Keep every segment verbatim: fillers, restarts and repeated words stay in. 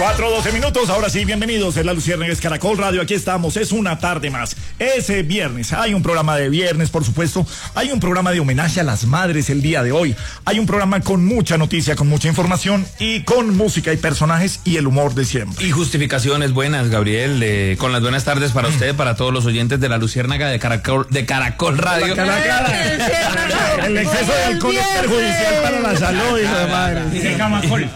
cuatro doce minutos, ahora sí, bienvenidos en La Luciérnaga Caracol Radio, aquí estamos, es una tarde más, ese viernes, hay un programa de viernes, por supuesto, hay un programa de homenaje a las madres el día de hoy, hay un programa con mucha noticia, con mucha información y con música y personajes y el humor de siempre. Y justificaciones buenas, Gabriel, eh, con las buenas tardes para usted, para todos los oyentes de La Luciérnaga de Caracol, de Caracol Radio. La, la, la, la, el exceso de alcohol es perjudicial para la salud y lo demás.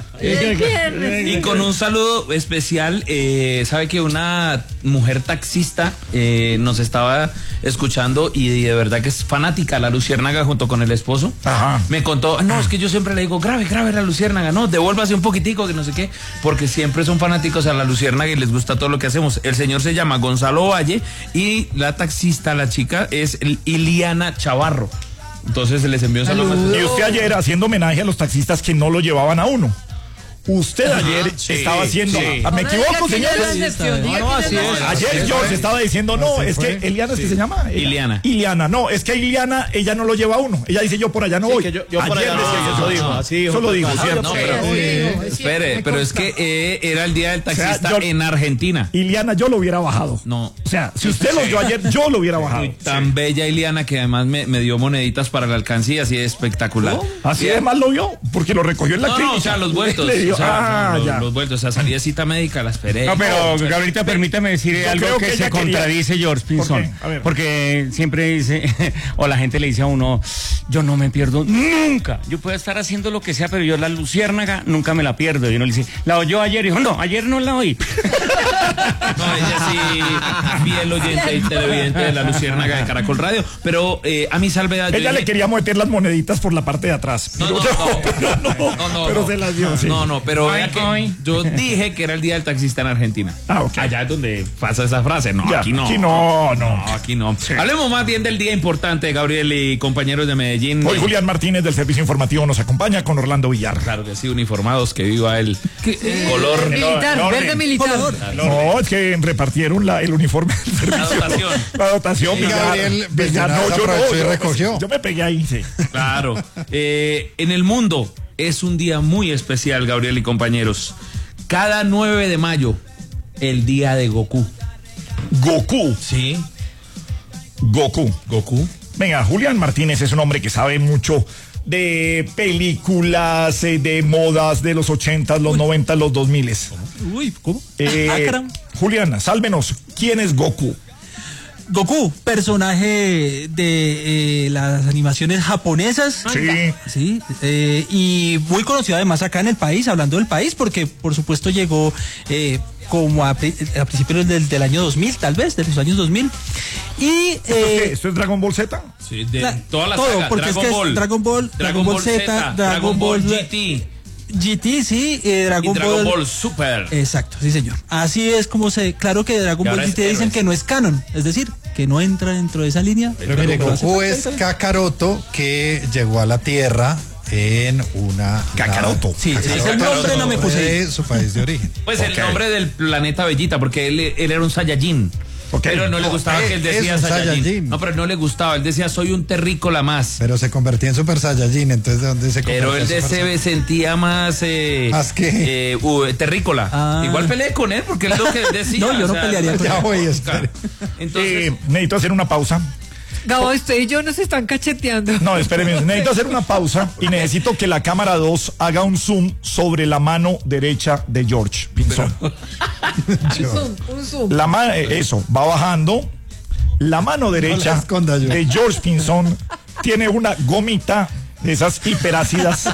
Y con un saludo especial, eh, sabe que una mujer taxista eh, nos estaba escuchando y de verdad que es fanática La Luciérnaga junto con el esposo. Ajá. Me contó, no, es que yo siempre le digo, grave, grave La Luciérnaga, no, devuélvase un poquitico, que no sé qué, porque siempre son fanáticos a La Luciérnaga y les gusta todo lo que hacemos. El señor se llama Gonzalo Valle y la taxista, la chica, es Iliana Chavarro. Entonces se les envió un saludo. Y usted ayer haciendo homenaje a los taxistas que no lo llevaban a uno. Usted ayer sí, estaba haciendo, sí. ¿me equivoco, señores? No, no, así es. Ayer George estaba diciendo, no, es que Eliana es que se llama. Iliana. Iliana, no, es que Iliana, ella no lo lleva a uno. Ella dice, yo por allá no voy. Sí, yo, yo por ayer allá decía no, que eso no, dijo. no, así Eso lo dijo, ¿cierto? No, pero, Sí. espere, pero es que eh, era el día del taxista O sea, yo- en Argentina. Iliana, yo lo hubiera bajado. No. O sea, si usted lo vio ayer, yo lo hubiera bajado. Tan bella Iliana que además me, me dio moneditas para la alcancía, así de espectacular. Así además lo vio, porque lo recogió en la No, clínica. no, o sea, los vueltos. Le dio- o sea, ah, no, los, ya. los vueltos, o sea, salí de cita médica, la esperé. No, pero Gabrielita, permítame decir Yo algo creo que, que se ella quería- contradice George Pinzón. qué? A ver. Porque siempre dice, o la gente le dice a uno, yo no me pierdo nunca. Yo puedo estar haciendo lo que sea, pero yo la luciérnaga nunca me la pierdo. Y uno le dice, la oyó ayer. Y dijo, no, ayer no la oí. No, ella sí, fiel oyente y televidente de La Luciérnaga de Caracol Radio. Pero eh, a mi salvedad. yo Ella le dije- quería meter las moneditas por la parte de atrás. No, no, Pero no, pero no, no, no, pero no. se las dio, sí. No, no, pero Ay, vea que ay. yo dije que era el día del taxista en Argentina. Ah, ok. Allá es donde pasa esa frase. No, Ya, aquí no. aquí no, no. aquí no. Hablemos más bien del día importante, Gabriel y compañeros de Medellín. Hoy Julián Martínez del Servicio Informativo nos acompaña con Orlando Villar. Claro que sí, uniformados, que viva el color. Militar, No, no, verde no. militar. No, es que repartieron la, el uniforme del servicio. La dotación. La dotación. Y Villar, Gabriel Villar, Villar no, yo aprovechó no, y yo- recogió. Yo me pegué ahí, sí. Claro. Eh, en el mundo es un día muy especial, Gabriel y compañeros. Cada nueve de mayo, el día de Goku. Goku. Sí. Goku. Goku. Venga, Julián Martínez es un hombre que sabe mucho de películas, eh, de modas de los ochentas, los noventas, los dos miles. Uy, ¿cómo? Eh, Ah, caramba. Julián, sálvenos. ¿Quién es Goku? Goku, personaje de eh, las animaciones japonesas. Sí. Sí, eh, y muy conocido además acá en el país, hablando del país, porque por supuesto llegó eh, como a, pri- a principios del, del año dos mil, tal vez, de los años dos mil. Y ¿Esto, es qué? eh, ¿Esto es Dragon Ball Z? Sí, de la- toda la todo, saga, porque Dragon es que es Ball. Dragon Ball, Dragon Ball Z, Dragon Ball G T G T, sí, eh, y Dragon, Dragon Ball. Ball Super. Exacto, sí señor. Así es como se, claro que Dragon Y Ball ahora es G T dicen héroes. que no es canon, es decir, que no entra dentro de esa línea. Pero mire, Pero Goku hace- es Kakaroto que llegó a la Tierra en una... Kakaroto. Sí, ese es el Kakaroto nombre, no me puse ahí. de su país de origen. Pues Ok. el nombre del planeta Bellita, porque él, él era un Saiyajin. Ok. Pero no le No, gustaba eh, que él es decía un Saiyajin. Saiyajin. No, pero no le gustaba. Él decía, soy un terrícola más. Pero se convertía en Super Saiyajin, entonces ¿de dónde se convirtió Pero él en de Super se Saiyajin? sentía más. Eh, ¿Más qué? eh, uh, terrícola. Ah. Igual peleé con él porque es lo que él decía. No, yo o no sea, pelearía con Ya él. voy, espere. Entonces. Eh, necesito hacer una pausa. Gabo, usted y yo nos están cacheteando. No, espéreme, necesito hacer una pausa y necesito que la cámara dos haga un zoom sobre la mano derecha de George Pinzón. Un zoom, un zoom. La ma- eh, eso, va bajando. La mano derecha la esconda, George. de George Pinzón tiene una gomita de esas hiperácidas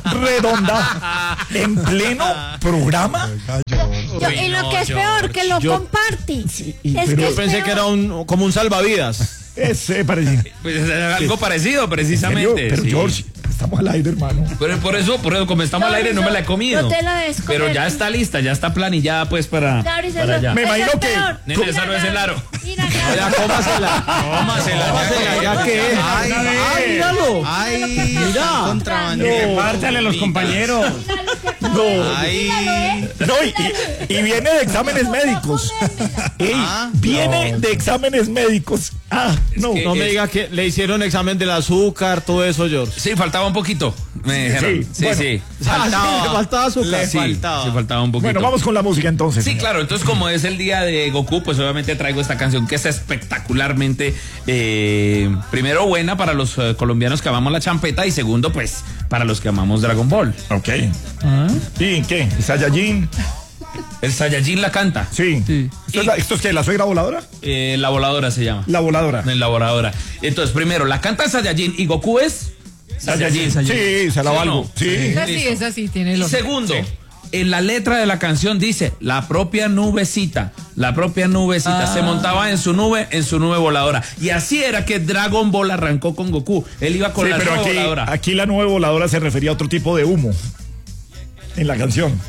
redonda en pleno programa. Yo- y lo que es peor, que lo comparte. y- es pero- que Yo es Pensé peor. que era un, como un salvavidas. Ese parece. Pues es algo parecido, precisamente. Pero sí. George, estamos al aire, hermano. Pero por eso, por eso, como estamos al aire, no me la he comido. No te la des comer. Pero ya está lista, ya está planillada, pues, para, Gabriel, para eso- allá. Me eso imagino es que- peor. Nene, Mira, esa no es el aro. Mira, Gabriel. Ya, cómasela. Cómasela, Cómasela, ya que. Ay, Ay, míralo. Ay, Mira. contrabandista. Repártale a los compañeros. Mira lo que No. pasa. Míralo, ¿eh? No, y, y viene de exámenes médicos. Ey, viene de exámenes médicos. Ah, no. que- No me es- diga que le hicieron examen del azúcar, todo eso, George. Sí, faltaba un poquito. Me dijeron. Sí, Sí, bueno. sí. Faltaba, le faltaba azúcar. Sí, faltaba. sí, faltaba un poquito. Bueno, vamos con la música entonces. Sí, señor. claro. Entonces, como es el día de Goku, pues obviamente traigo esta canción que es espectacularmente, eh, primero, buena para los eh, colombianos que amamos la champeta y segundo, pues, para los que amamos Dragon Ball. Ok. Ah, ¿Y qué? ¿Saiyajin? El Saiyajin la canta. Sí. Sí. ¿Esto, es la, ¿Esto es qué? ¿La suegra voladora? Eh, la voladora se llama. La voladora. La voladora. Entonces, primero, la canta Saiyajin y Goku es Saiyajin. Sí, se la ¿Sí o valgo. no? Sí. Es así, Listo. es así, tiene Y lo segundo, en la letra de la canción dice, la propia nubecita, la propia nubecita Ah. se montaba en su nube, en su nube voladora. Y así era que Dragon Ball arrancó con Goku. Él iba con Sí, la pero nube aquí, voladora. aquí la nube voladora se refería a otro tipo de humo en la canción.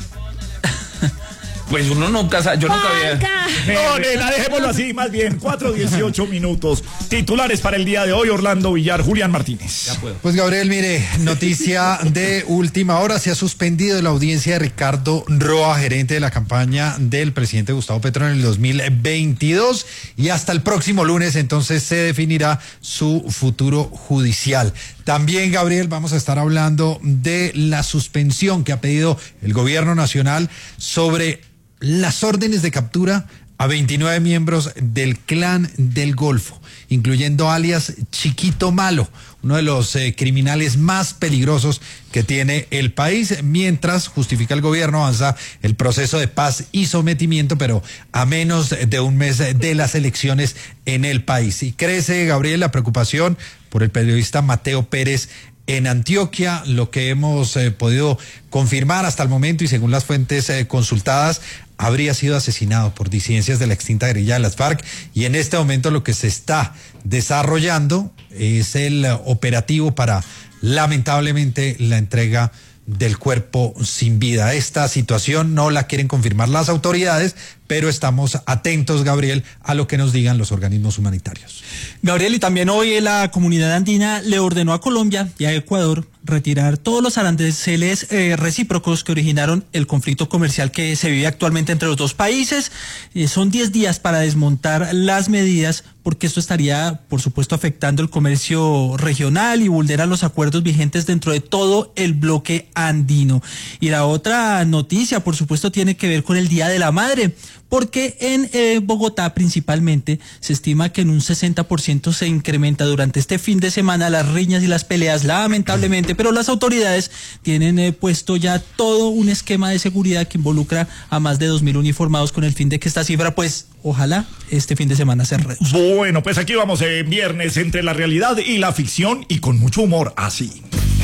Pues uno nunca sabe, yo nunca había... Juanca. No, nena, dejémoslo así, más bien. cuatro dieciocho minutos. Titulares para el día de hoy, Orlando Villar, Julián Martínez. Ya puedo. Pues Gabriel, mire, noticia de última hora, se ha suspendido la audiencia de Ricardo Roa, gerente de la campaña del presidente Gustavo Petro en el dos mil veintidós, y hasta el próximo lunes entonces se definirá su futuro judicial. También, Gabriel, vamos a estar hablando de la suspensión que ha pedido el gobierno nacional sobre las órdenes de captura a veintinueve miembros del Clan del Golfo, incluyendo alias Chiquito Malo, uno de los eh, criminales más peligrosos que tiene el país, mientras justifica el gobierno, avanza el proceso de paz y sometimiento, pero a menos de un mes de las elecciones en el país. Y crece, Gabriel, la preocupación por el periodista Mateo Pérez en Antioquia. Lo que hemos eh, podido confirmar hasta el momento y según las fuentes eh, consultadas, habría sido asesinado por disidencias de la extinta guerrilla de las FARC, y en este momento lo que se está desarrollando es el eh, operativo para, lamentablemente, la entrega del cuerpo sin vida. Esta situación no la quieren confirmar las autoridades, pero estamos atentos, Gabriel, a lo que nos digan los organismos humanitarios. Gabriel, y también hoy la comunidad andina le ordenó a Colombia y a Ecuador retirar todos los aranceles eh, recíprocos que originaron el conflicto comercial que se vive actualmente entre los dos países. Eh, son diez días para desmontar las medidas, porque esto estaría, por supuesto, afectando el comercio regional y vulnera los acuerdos vigentes dentro de todo el bloque andino. Y la otra noticia, por supuesto, tiene que ver con el Día de la Madre, porque en eh, Bogotá principalmente se estima que en un sesenta por ciento se incrementa durante este fin de semana las riñas y las peleas, lamentablemente, pero las autoridades tienen eh, puesto ya todo un esquema de seguridad que involucra a más de dos mil uniformados, con el fin de que esta cifra, pues, ojalá este fin de semana se reduzca. Bueno, pues aquí vamos en viernes entre la realidad y la ficción y con mucho humor, así.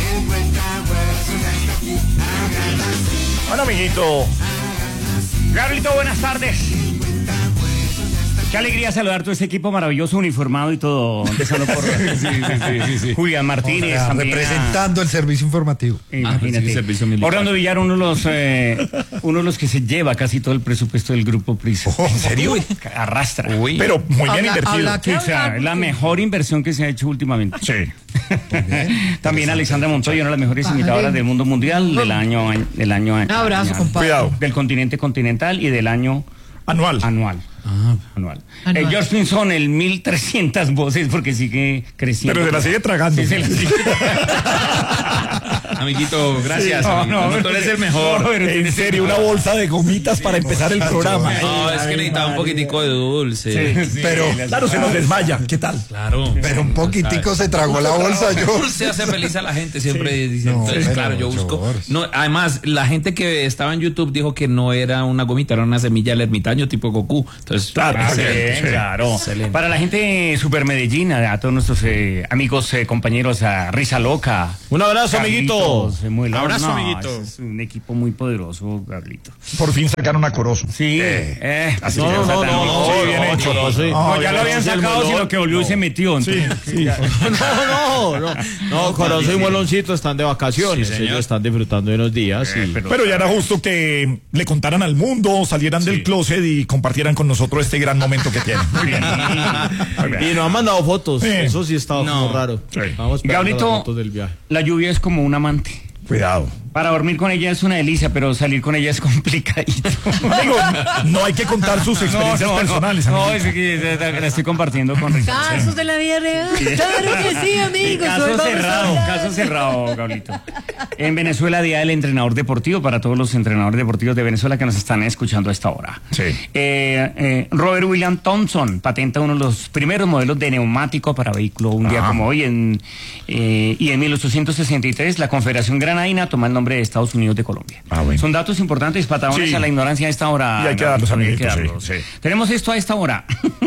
Bueno, amiguito. Gabrielito, buenas tardes. Qué alegría saludar a todo este equipo maravilloso, uniformado y todo. Empezando por Julián Martínez. O sea, también a- representando el servicio informativo. Imagínate. sí, servicio militar. Orlando Villar, uno de los eh, uno de los que se lleva casi todo el presupuesto del grupo Prisa. ¿En serio? Arrastra. Uy. Pero muy bien Habla- invertido. habla- Sí, o sea, es la mejor inversión que se ha hecho últimamente. Sí. También Alexandra Montoya, una de las mejores Padre. imitadoras del mundo mundial del año del año Un abrazo, año- compadre. Cuidado. del continente continental y del año Anual. anual. Anual. Anual. Eh, George Pinson, el mil trescientas voces, porque sigue creciendo. Pero se la sigue tragando. Sí, se la sigue- Amiguito, gracias. Sí, no, amiguito. no, No, tú pero- eres el mejor. No, pero en serio, una bolsa de gomitas para empezar el programa. No, es que necesitaba un poquitico de dulce. Sí, Pero- las- Claro, se nos desmaya. ¿Qué tal? Claro. Pero un poquitico se tragó la bolsa, yo. Dulce hace feliz a la gente, siempre dicen. No, Entonces, pero, claro, yo busco. George. No, además, la gente que estaba en YouTube dijo que no era una gomita, era una semilla del ermitaño tipo Goku. Entonces, Claro, excelente. Bien, claro. Excelente. Para la gente super Medellín, a todos nuestros eh, amigos, eh, compañeros, a Risa Loca. Un abrazo, amiguito. Carlitos, eh, muy largo. Abrazo, No, amiguito. Es un equipo muy poderoso, Carlito. Por fin sacaron a Corozo. Sí, eh, así No, que, no, o sea, no, también- no, Sí, no, bien no, hecho. no, sí. No, No, ya lo habían ese es el sacado, melón. sino que volvió y se metió. Sí, entonces- sí. No, no, no. No, Corozo y Mueloncito están de vacaciones. Sí, señor. Ellos están disfrutando de unos días. Eh, y- pero- Pero ya era justo que le contaran al mundo, salieran del closet y compartieran con nosotros este gran momento que tienen. Muy bien. Muy bien. Y nos han mandado fotos. Sí. Eso sí estaba No. como raro. Sí. Vamos esperando Gabrielito, las fotos del viaje. la lluvia es como un amante. Cuidado. Para dormir con ella es una delicia, pero salir con ella es complicadito. Digo, no hay que contar sus experiencias no, no, personales. No, amiguito. es que la estoy compartiendo con Ricardo. Casos de la vida real. Claro que sí, amigos. Hoy Caso vamos a cerrado, hablar. caso cerrado, Gablito. En Venezuela, Día del Entrenador Deportivo, para todos los entrenadores deportivos de Venezuela que nos están escuchando a esta hora. Sí. Eh, eh, Robert William Thompson patenta uno de los primeros modelos de neumático para vehículo un día Ajá. como hoy. En, eh, y en mil ochocientos sesenta y tres, la Confederación Granadina toma el nombre de Estados Unidos de Colombia. Ah, bueno. Son datos importantes, patagones Sí. a la ignorancia a esta hora. Y hay que Gablito, darlos, hay que amiguitos, sí, darlos. sí. Tenemos esto a esta hora. Si tú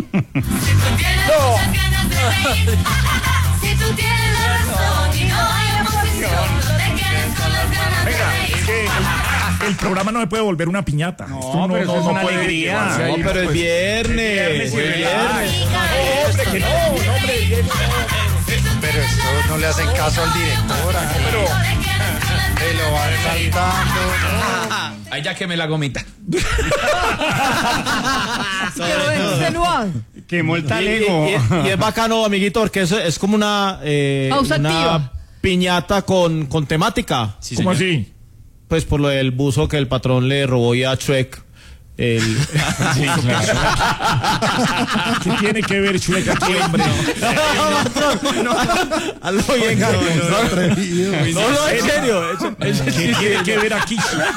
tienes la razón y no hay oposición, no te quedes con las ganas de Venga, reír. es que el, el programa no me puede volver una piñata. No, Esto pero eso es una puede alegría. llevarse No, ahí, pero es pues. viernes. viernes y es relax. viernes. No, hombre, que no, no, hombre. Pero esto no le hacen caso al director. ah, Pero, Se lo van saltando. Ahí ya quemé la gomita. Pero es celular. Que molta Y, Lego. y- y es bacano, amiguito, porque eso es como una, eh, Pausa una activa. piñata con, con temática. ¿cómo así? Pues por lo del buzo que el patrón le robó ya a Shrek. El... Sí, claro. ¿Qué tiene que ver Shrek aquí, hombre? Hazlo bien, No, Carlos. no, atrevido. No, no, en serio. es- es- ¿Qué tiene que ver aquí Shrek?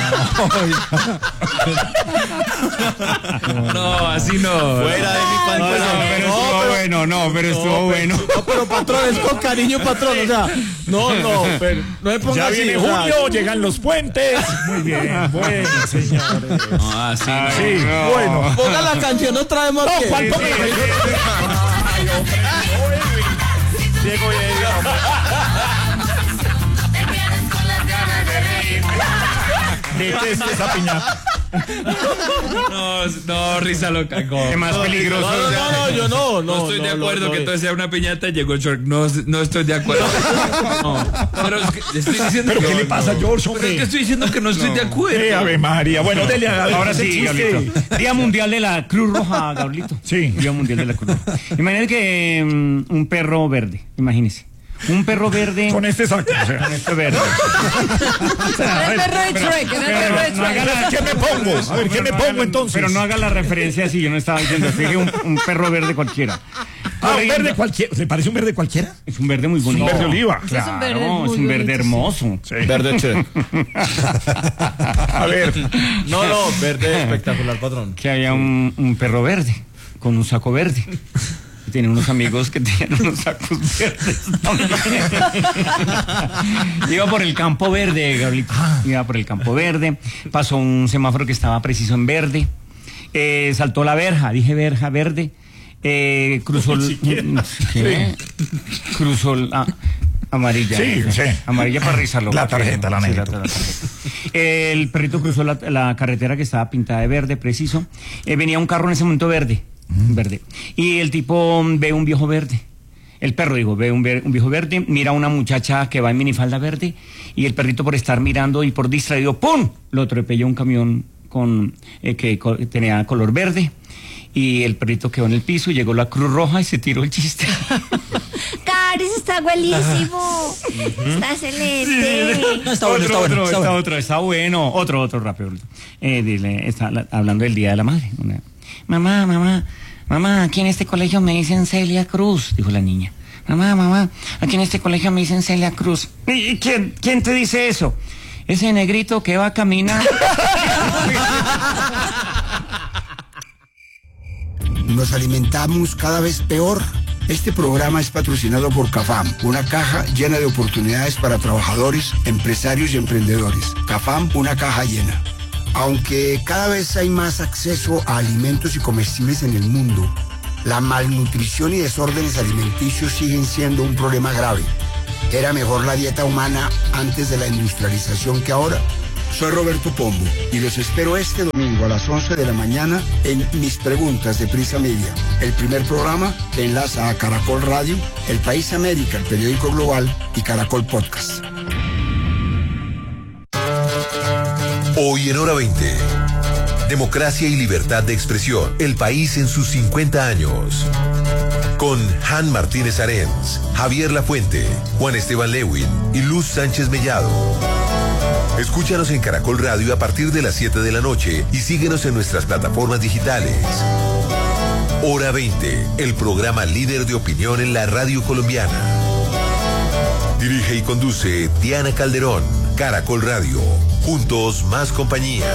No, así no. Fuera de mi No, pantalla. no, pero No, estuvo pero- bueno, no, pero estuvo bueno. No, pero patrón, es con cariño, patrón. O sea, no, no, pero no me ponga Ya así. viene o sea, junio, llegan los puentes. Muy bien, bueno, señores. No, así no. Sí, no. bueno. Ponga la canción otra vez más. No, que- ¿cuál ponga la canción? Ay, hombre, no, Edwin. Diego y Edwin, hombre. Te quedes con las ganas de reír. Deteste esa piñata. No, no, risa loca. Es más peligroso. No, no, no, no, yo no, no. No estoy de no, acuerdo no, que no. todo sea una piñata y llegó Shrek. No, no estoy de acuerdo. No, pero es que estoy diciendo ¿Pero que- qué le pasa a George, Pero es que hombre? estoy diciendo que no estoy de acuerdo. Eh, Ave María. Bueno, dele a Ahora ese sí, chiste. Gablito. Día Mundial de la Cruz Roja, Gablito. Sí. Día Mundial de la Cruz Roja. Imagínate que mm, un perro verde, imagínese. Un perro verde. Con este saco. O sea, Con este verde. Era el perro de Shrek, era el perro de no haga Shrek. la- ¿qué me pongo? A ver, ¿qué Pero me no pongo haga- entonces? Pero no haga la referencia así, yo no estaba diciendo. Fíjate, un, un perro verde cualquiera. Ah, un Corriendo. verde cualquiera. ¿Le parece un verde cualquiera? Es un verde muy bonito. Un verde oliva. Ese es un verde Claro, muy es un verde bonito, sí. hermoso. Verde chévere. A ver. No, no, verde espectacular, patrón. Que había un, un perro verde con un saco verde. Y tenía unos amigos que tenían unos sacos verdes también. Iba por el campo verde, Gabrielito. Iba por el campo verde. Pasó un semáforo que estaba preciso en verde. Eh, saltó la verja, dije verja verde. Eh, cruzó el, ¿qué? Cruzó la amarilla. Sí, sí. Amarilla para rizarlo. La tarjeta, la Sí, negra. la tarjeta. El perrito cruzó la, la carretera que estaba pintada de verde, preciso. Eh, venía un carro en ese momento verde, verde. Y el tipo ve un viejo verde. El perro, digo, ve un, ver- un viejo verde, mira a una muchacha que va en minifalda verde y el perrito por estar mirando y por distraído, ¡pum! Lo atropelló un camión con, eh, que co- tenía color verde. Y el perrito quedó en el piso, llegó la Cruz Roja y se tiró el chiste. Cari, eso está buenísimo. Está excelente. No, está bueno, otro, está bueno, otro, está está bueno. otro, está bueno. Otro, otro rápido. Eh, dile, está la- hablando del Día de la Madre. Una, mamá, mamá, mamá, aquí en este colegio me dicen Celia Cruz, dijo la niña. Mamá, mamá, aquí en este colegio me dicen Celia Cruz. ¿Y quién, quién te dice eso? Ese negrito que va a caminar. Nos alimentamos cada vez peor. Este programa es patrocinado por CAFAM, una caja llena de oportunidades para trabajadores, empresarios y emprendedores. CAFAM, una caja llena. Aunque cada vez hay más acceso a alimentos y comestibles en el mundo, la malnutrición y desórdenes alimenticios siguen siendo un problema grave. ¿Era mejor la dieta humana antes de la industrialización que ahora? Soy Roberto Pombo y los espero este domingo a las once de la mañana en Mis Preguntas de Prisa Media, el primer programa que enlaza a Caracol Radio, El País América, el periódico global y Caracol Podcast. Hoy en Hora veinte. Democracia y libertad de expresión. El país en sus cincuenta años. Con Han Martínez Arens, Javier Lafuente, Juan Esteban Lewin y Luz Sánchez Mellado. Escúchanos en Caracol Radio a partir de las siete de la noche y síguenos en nuestras plataformas digitales. Hora veinte, el programa líder de opinión en la radio colombiana. Dirige y conduce Diana Calderón. Caracol Radio. Juntos más compañía.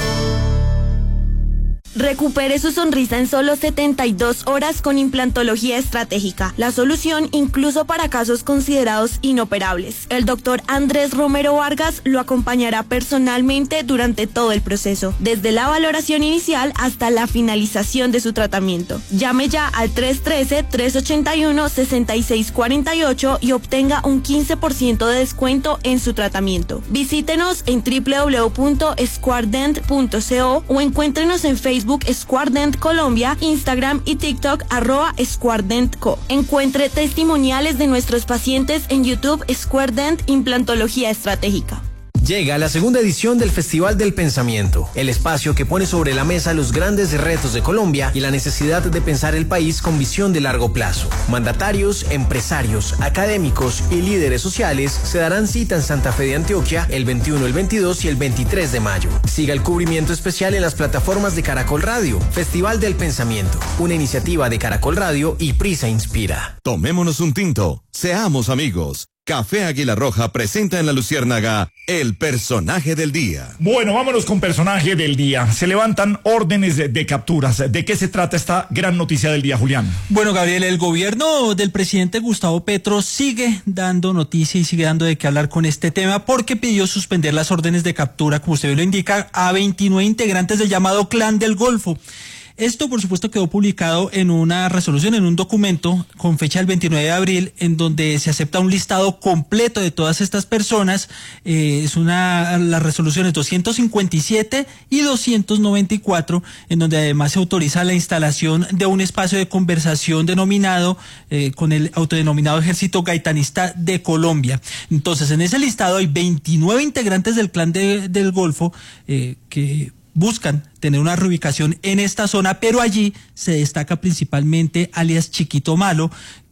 Recupere su sonrisa en solo setenta y dos horas con implantología estratégica. La solución incluso para casos considerados inoperables. El doctor Andrés Romero Vargas lo acompañará personalmente durante todo el proceso, desde la valoración inicial hasta la finalización de su tratamiento. Llame ya al tres uno tres, tres ocho uno, seis seis cuatro ocho y obtenga un quince por ciento de descuento en su tratamiento. Visítenos en doble u doble u doble u punto squardent punto co o encuéntrenos en Facebook Squardent Colombia, Instagram y TikTok arroba SquardentCo. Encuentre testimoniales de nuestros pacientes en YouTube Squardent Implantología Estratégica. Llega la segunda edición del Festival del Pensamiento, el espacio que pone sobre la mesa los grandes retos de Colombia y la necesidad de pensar el país con visión de largo plazo. Mandatarios, empresarios, académicos y líderes sociales se darán cita en Santa Fe de Antioquia el veintiuno, el veintidós y el veintitrés de mayo. Siga el cubrimiento especial en las plataformas de Caracol Radio. Festival del Pensamiento, una iniciativa de Caracol Radio y Prisa Inspira. Tomémonos un tinto, seamos amigos. Café Águila Roja presenta en La Luciérnaga el personaje del día. Bueno, vámonos con personaje del día. Se levantan órdenes de, de capturas. ¿De qué se trata esta gran noticia del día, Julián? Bueno, Gabriel, el gobierno del presidente Gustavo Petro sigue dando noticia y sigue dando de qué hablar con este tema porque pidió suspender las órdenes de captura, como usted lo indica, a veintinueve integrantes del llamado Clan del Golfo. Esto, por supuesto, quedó publicado en una resolución, en un documento con fecha del veintinueve de abril, en donde se acepta un listado completo de todas estas personas. Eh, es una, las resoluciones doscientos cincuenta y siete y doscientos noventa y cuatro, en donde además se autoriza la instalación de un espacio de conversación denominado, eh, con el autodenominado Ejército Gaitanista de Colombia. Entonces, en ese listado hay veintinueve integrantes del Clan de, del Golfo, eh, que buscan tener una reubicación en esta zona, pero allí se destaca principalmente alias Chiquito Malo,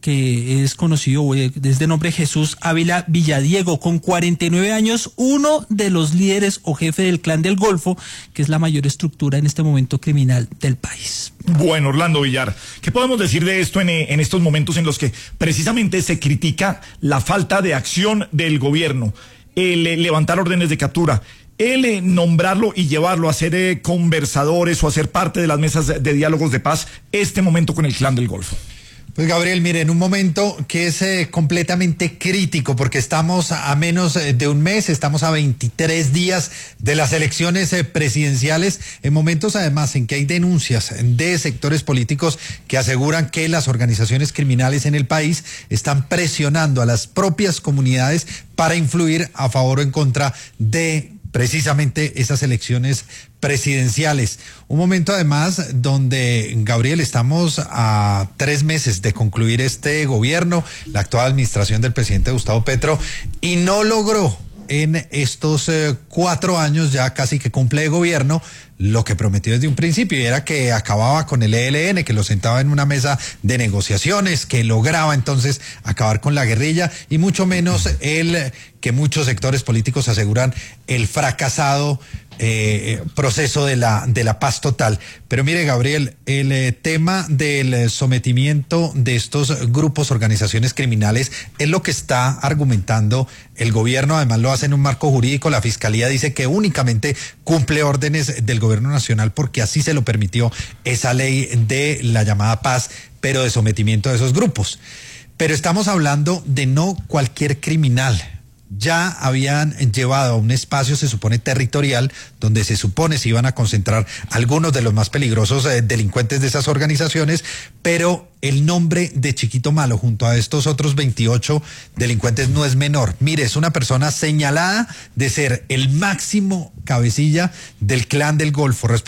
que es conocido desde nombre Jesús Ávila Villadiego, con cuarenta y nueve años, uno de los líderes o jefe del Clan del Golfo, que es la mayor estructura en este momento criminal del país. Bueno, Orlando Villar, ¿qué podemos decir de esto en, en estos momentos en los que precisamente se critica la falta de acción del gobierno, el levantar órdenes de captura, el eh, nombrarlo y llevarlo a ser eh, conversadores o a ser parte de las mesas de, de diálogos de paz, este momento con el Clan del Golfo? Pues Gabriel, mire, en un momento que es eh, completamente crítico, porque estamos a menos de un mes, estamos a veintitrés días de las elecciones eh, presidenciales, en momentos además en que hay denuncias de sectores políticos que aseguran que las organizaciones criminales en el país están presionando a las propias comunidades para influir a favor o en contra de precisamente esas elecciones presidenciales. Un momento además donde, Gabriel, estamos a tres meses de concluir este gobierno, la actual administración del presidente Gustavo Petro, y no logró en estos eh, cuatro años ya casi que cumple de gobierno lo que prometió desde un principio, y era que acababa con el E L N, que lo sentaba en una mesa de negociaciones, que lograba entonces acabar con la guerrilla, y mucho menos el que muchos sectores políticos aseguran el fracasado eh, proceso de la, de la paz total. Pero mire, Gabriel, el eh, tema del sometimiento de estos grupos, organizaciones criminales, es lo que está argumentando el gobierno. Además lo hace en un marco jurídico. La Fiscalía dice que únicamente cumple órdenes del gobierno nacional porque así se lo permitió esa ley de la llamada paz, pero de sometimiento de esos grupos. Pero estamos hablando de no cualquier criminal. Ya habían llevado a un espacio, se supone, territorial, donde se supone se iban a concentrar algunos de los más peligrosos eh, delincuentes de esas organizaciones, pero el nombre de Chiquito Malo junto a estos otros veintiocho delincuentes no es menor. Mire, es una persona señalada de ser el máximo cabecilla del Clan del Golfo,